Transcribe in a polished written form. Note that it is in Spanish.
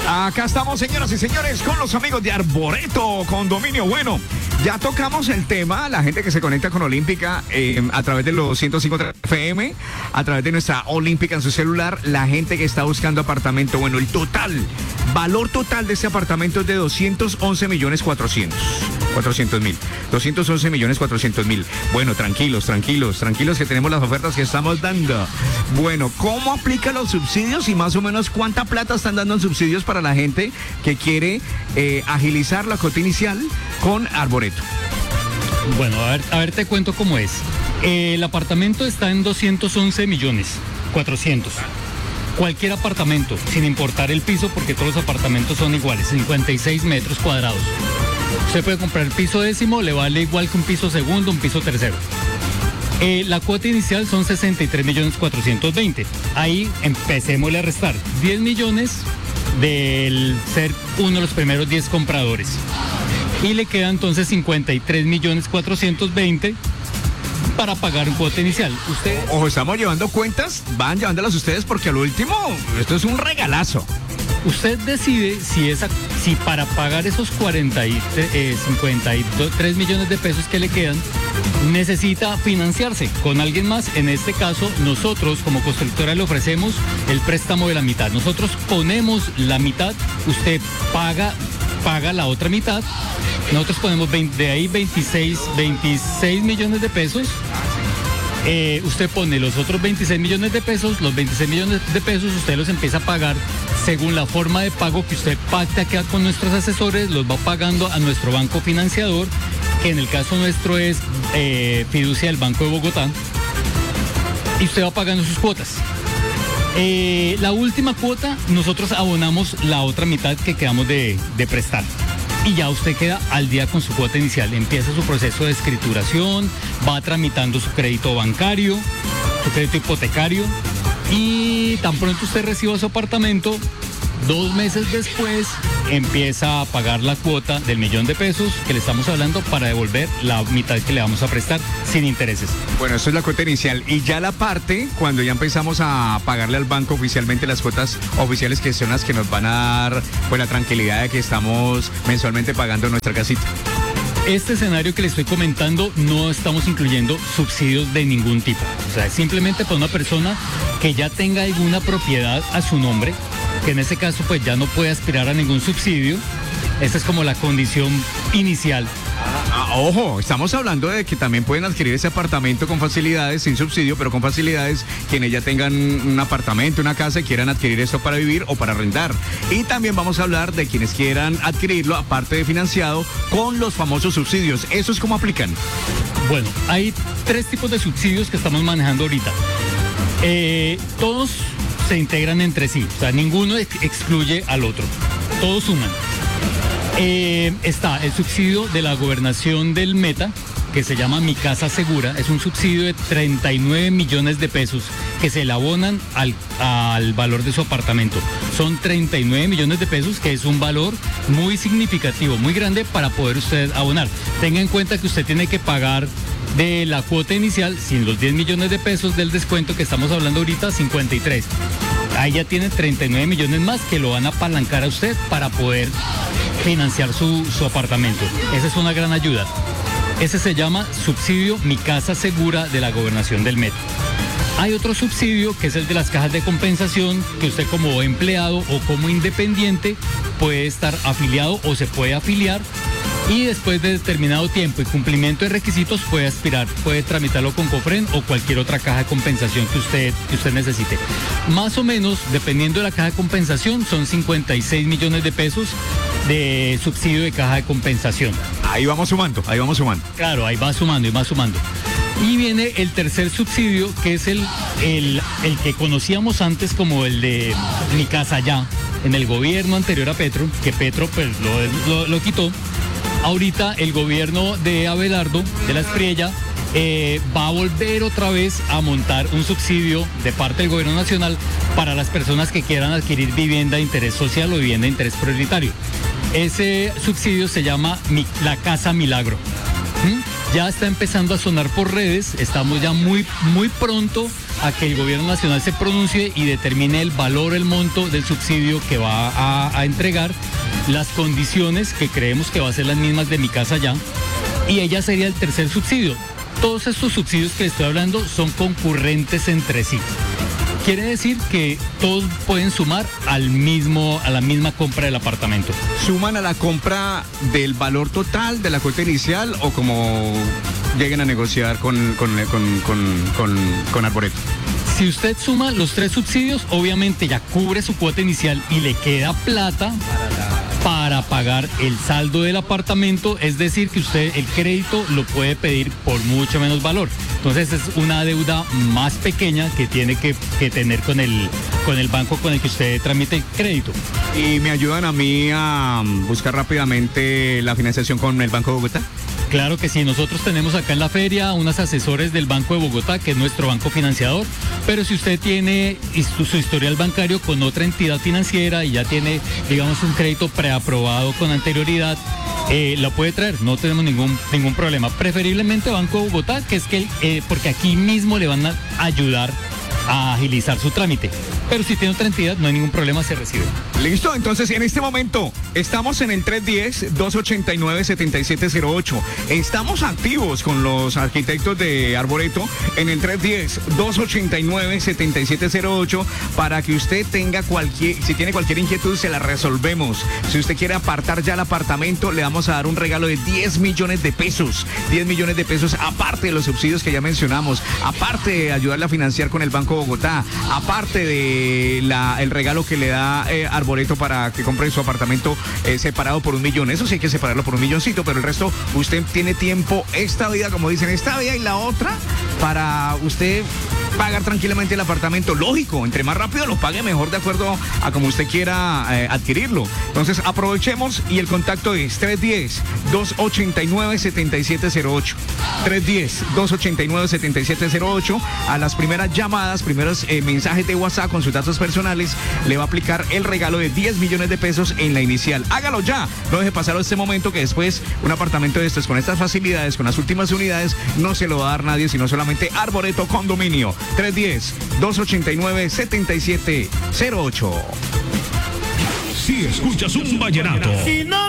Acá estamos, señoras y señores, con los amigos de Arboreto Condominio. Bueno, ya tocamos el tema, la gente que se conecta con Olímpica a través de los 105 FM, a través de nuestra Olímpica en su celular, la gente que está buscando apartamento. Bueno, el valor total de este apartamento es de 211.400.000. 211.400.000. Bueno, tranquilos que tenemos las ofertas que estamos dando. Bueno, ¿cómo aplican los subsidios y más o menos cuánta plata están dando en subsidios para la gente que quiere agilizar la cuota inicial con Arboreto? Bueno, a ver, te cuento cómo es. El apartamento está en 211.400.000. Cualquier apartamento, sin importar el piso, porque todos los apartamentos son iguales, 56 metros cuadrados. Usted puede comprar el piso décimo, le vale igual que un piso segundo, un piso tercero. La cuota inicial son 63.420.000. Ahí empecémosle a restar 10 millones del ser uno de los primeros 10 compradores. Y le queda entonces 53.420.000 para pagar un cuota inicial. Ustedes... Ojo, estamos llevando cuentas, van llevándolas ustedes porque al último, esto es un regalazo. Usted decide si para pagar esos 53 millones de pesos que le quedan, necesita financiarse con alguien más. En este caso, nosotros como constructora le ofrecemos el préstamo de la mitad. Nosotros ponemos la mitad, usted paga la otra mitad. Nosotros ponemos de ahí 26 millones de pesos. Usted pone los otros 26 millones de pesos, los 26 millones de pesos usted los empieza a pagar según la forma de pago que usted pacta acá con nuestros asesores, los va pagando a nuestro banco financiador, que en el caso nuestro es Fiducia del Banco de Bogotá, y usted va pagando sus cuotas. La última cuota, nosotros abonamos la otra mitad que quedamos de prestar. Y ya usted queda al día con su cuota inicial. Empieza su proceso de escrituración, va tramitando su crédito bancario, su crédito hipotecario, y tan pronto usted reciba su apartamento, 2 meses después empieza a pagar la cuota del $1.000.000 que le estamos hablando para devolver la mitad que le vamos a prestar sin intereses. Bueno, eso es la cuota inicial. Y ya la parte, cuando ya empezamos a pagarle al banco oficialmente las cuotas oficiales, que son las que nos van a dar pues la tranquilidad de que estamos mensualmente pagando nuestra casita. Este escenario que le estoy comentando no estamos incluyendo subsidios de ningún tipo. O sea, simplemente para una persona que ya tenga alguna propiedad a su nombre, que en ese caso pues ya no puede aspirar a ningún subsidio. Esta es como la condición inicial. Ojo, estamos hablando de que también pueden adquirir ese apartamento con facilidades, sin subsidio, pero con facilidades, quienes ya tengan un apartamento, una casa y quieran adquirir esto para vivir o para arrendar. Y también vamos a hablar de quienes quieran adquirirlo, aparte de financiado, con los famosos subsidios. ¿Eso es cómo aplican? Bueno, hay 3 tipos de subsidios que estamos manejando ahorita. Todos se integran entre sí, o sea, ninguno excluye al otro, todos suman. Está el subsidio de la gobernación del Meta, que se llama Mi Casa Segura. Es un subsidio de 39 millones de pesos que se le abonan al valor de su apartamento. Son 39 millones de pesos, que es un valor muy significativo, muy grande para poder usted abonar. Tenga en cuenta que usted tiene que pagar de la cuota inicial, sin los 10 millones de pesos del descuento que estamos hablando ahorita, 53. Ahí ya tiene 39 millones más que lo van a apalancar a usted para poder financiar su apartamento. Esa es una gran ayuda. Ese se llama subsidio Mi Casa Segura de la Gobernación del Meta. Hay otro subsidio que es el de las cajas de compensación, que usted como empleado o como independiente puede estar afiliado o se puede afiliar, y después de determinado tiempo y cumplimiento de requisitos puede aspirar, puede tramitarlo con Cofren o cualquier otra caja de compensación que usted necesite. Más o menos, dependiendo de la caja de compensación, son 56 millones de pesos de subsidio de caja de compensación. Ahí vamos sumando. Claro, ahí va sumando y va sumando. Y viene el tercer subsidio, que es el que conocíamos antes como el de Mi Casa Ya, en el gobierno anterior a Petro, que Petro pues lo quitó. Ahorita el gobierno de Abelardo, de la Espriella, va a volver otra vez a montar un subsidio de parte del gobierno nacional para las personas que quieran adquirir vivienda de interés social o vivienda de interés prioritario. Ese subsidio se llama La Casa Milagro. Ya está empezando a sonar por redes, estamos ya muy pronto a que el gobierno nacional se pronuncie y determine el valor, el monto del subsidio que va a entregar, las condiciones que creemos que va a ser las mismas de Mi Casa Ya, y ella sería el tercer subsidio. Todos estos subsidios que estoy hablando son concurrentes entre sí. Quiere decir que todos pueden sumar a la misma compra del apartamento. ¿Suman a la compra del valor total de la cuota inicial o como lleguen a negociar con Arboreto? Si usted suma los 3 subsidios, obviamente ya cubre su cuota inicial y le queda plata para pagar el saldo del apartamento, es decir, que usted el crédito lo puede pedir por mucho menos valor. Entonces es una deuda más pequeña que tiene que tener con el banco con el que usted tramite el crédito. ¿Y me ayudan a mí a buscar rápidamente la financiación con el Banco de Bogotá? Claro que sí, nosotros tenemos acá en la feria unos asesores del Banco de Bogotá, que es nuestro banco financiador, pero si usted tiene su historial bancario con otra entidad financiera y ya tiene, digamos, un crédito preaprobado con anterioridad, lo puede traer, no tenemos ningún problema. Preferiblemente Banco de Bogotá, que es porque aquí mismo le van a ayudar a agilizar su trámite. Pero si tiene otra entidad, no hay ningún problema, se recibe. Listo, entonces en este momento estamos en el 310-289-7708. Estamos activos con los arquitectos de Arboreto en el 310-289-7708 para que usted tenga si tiene cualquier inquietud, se la resolvemos. Si usted quiere apartar ya el apartamento, le vamos a dar un regalo de 10 millones de pesos. 10 millones de pesos, aparte de los subsidios que ya mencionamos, aparte de ayudarle a financiar con el Banco de Bogotá, aparte de el regalo que le da Arboreto para que compre su apartamento separado por 1 millón. Eso sí hay que separarlo por 1 milloncito, pero el resto usted tiene tiempo, esta vida, como dicen, esta vida y la otra, para usted pagar tranquilamente el apartamento. Lógico, entre más rápido lo pague, mejor, de acuerdo a como usted quiera adquirirlo. Entonces aprovechemos, y el contacto es 310-289-7708. 310-289-7708. A las primeras llamadas, primeros mensajes de WhatsApp con sus datos personales, le va a aplicar el regalo de 10 millones de pesos en la inicial. Hágalo ya, no deje pasar este momento, que después un apartamento de estos con estas facilidades, con las últimas unidades, no se lo va a dar nadie, sino solamente Arboreto Condominio. 310-289-7708. Si escuchas un vallenato, Si no